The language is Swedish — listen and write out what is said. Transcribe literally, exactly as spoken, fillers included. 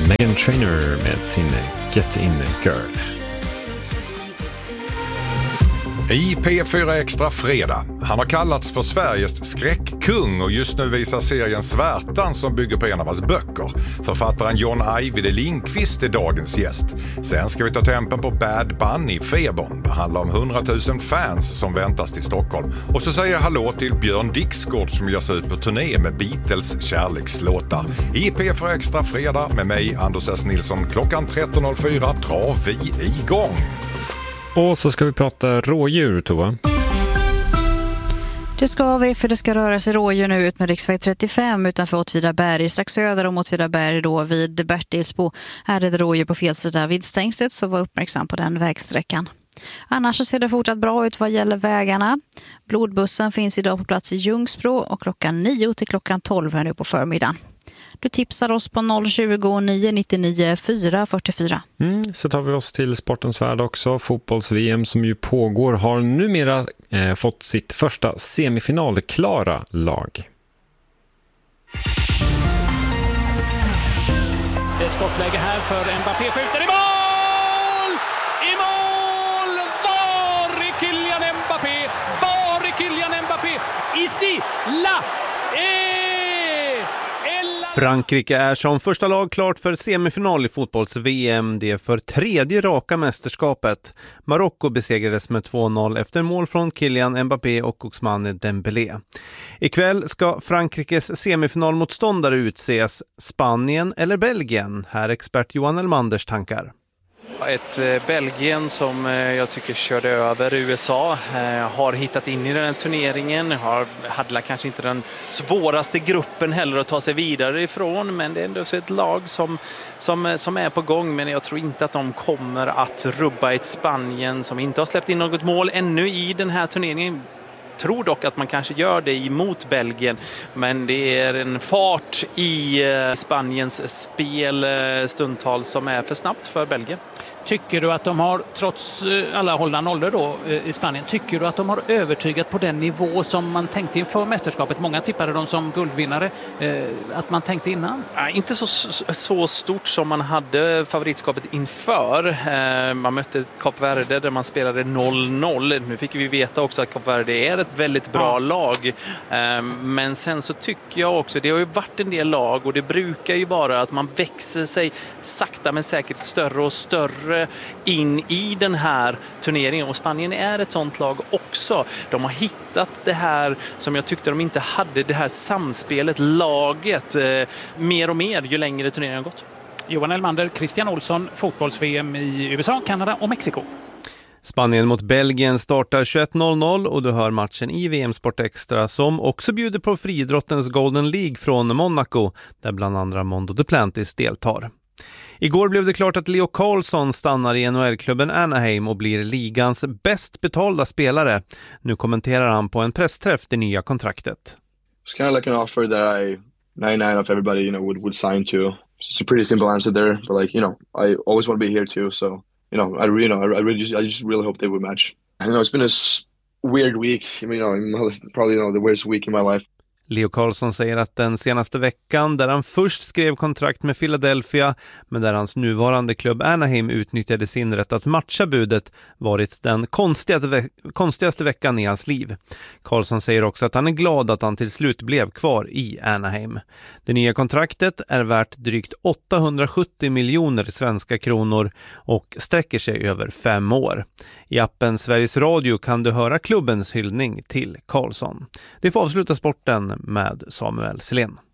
Meghan Trainor med sin Get In Girl. I P fyra Extra fredag. Han har kallats för Sveriges skräckkung och just nu visar serien Svärtan som bygger på en av hans böcker. Författaren John Ajvide Lindqvist är dagens gäst. Sen ska vi ta tempen på Bad Bunny-febern. Det handlar om hundratusen fans som väntas till Stockholm. Och så säger jag hallå till Björn Dixgård som ger sig ut på turné med Beatles kärlekslåtar. I P fyra Extra fredag med mig, Anders S. Nilsson. Klockan tretton noll fyra drar vi igång. Och så ska vi prata rådjur, Tova. Det ska vi, för det ska röra sig rådjur nu ut med riksväg trettiofem utanför Åtvidaberg. Strax söder om Åtvidaberg då vid Bertilsbo. Här är det rådjur på fel sida vid stängslet, så var uppmärksam på den vägsträckan. Annars så ser det fortsatt bra ut vad gäller vägarna. Blodbussen finns idag på plats i Ljungsbro och klockan nio till klockan tolv här nu på förmiddagen. Du tipsar oss på noll tjugo nio nittionio fyra fyrtiofyra. Mm, så tar vi oss till sportens värld också. Fotbolls-V M som ju pågår har numera eh, fått sitt första semifinalklara lag. Det är skottläge här för Mbappé, skjuter i mål! I mål! Var är Kylian Mbappé? Var är Kylian Mbappé? Ici, la, e Frankrike är som första lag klart för semifinal i fotbolls-V M. Det är för tredje raka mästerskapet. Marocko besegrades med två noll efter mål från Kylian Mbappé och Ousmane Dembélé. Ikväll ska Frankrikes semifinalmotståndare utses. Spanien eller Belgien? Här är expert Johan Elmanders tankar. Ett Belgien som jag tycker körde över U S A, har hittat in i den här turneringen, har, hade kanske inte den svåraste gruppen heller att ta sig vidare ifrån, men det är ändå så ett lag som, som, som är på gång, men jag tror inte att de kommer att rubba ett Spanien som inte har släppt in något mål ännu i den här turneringen. Tror dock att man kanske gör det emot Belgien, men det är en fart i Spaniens spel stundtal som är för snabbt för Belgien. Tycker du att de har, trots alla hållna nollor då i Spanien, tycker du att de har övertygat på den nivå som man tänkte inför mästerskapet? Många tippade dem som guldvinnare, att man tänkte innan. Ja, inte så, så stort som man hade favoritskapet inför. Man mötte Kap Verde där man spelade noll noll. Nu fick vi veta också att Kap Verde är ett väldigt bra ja. lag. Men sen så tycker jag också, det har ju varit en del lag och det brukar ju vara att man växer sig sakta men säkert större och större in i den här turneringen, och Spanien är ett sånt lag också. De har hittat det här som jag tyckte de inte hade, det här samspelet, laget, eh, mer och mer ju längre turneringen har gått. Johan Elmander, Christian Olsson, fotbolls-V M i U S A, Kanada och Mexiko. Spanien mot Belgien startar tjugoett noll noll och du hör matchen i V M Sport Extra som också bjuder på friidrottens Golden League från Monaco där bland andra Mondo Duplantis deltar. Igår blev det klart att Leo Carlsson stannar i N H L-klubben Anaheim och blir ligans bäst betalda spelare. Nu kommenterar han på en pressträff det nya kontraktet. It's kind of like an offer that I ninety-nine of everybody, you know, would would sign to. It's a pretty simple answer there, but like, you know, I always want to be here too, so, you know, I really, you know, I really just, I just really hope they would match. You know, it's been a weird week. I mean, you know, probably, you know, the weirdest week in my life. Leo Carlsson säger att den senaste veckan där han först skrev kontrakt med Philadelphia men där hans nuvarande klubb Anaheim utnyttjade sin rätt att matcha budet varit den konstigaste, ve- konstigaste veckan i hans liv. Carlsson säger också att han är glad att han till slut blev kvar i Anaheim. Det nya kontraktet är värt drygt åttahundrasjuttio miljoner svenska kronor och sträcker sig över fem år. I appen Sveriges Radio kan du höra klubbens hyllning till Carlsson. Det får avsluta sporten med Samuel Selén.